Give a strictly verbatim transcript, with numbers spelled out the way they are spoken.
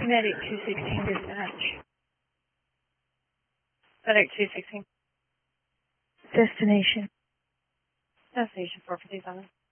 Medic two sixteen dispatch. Medic two sixteen. Destination. Destination four fifty-seven.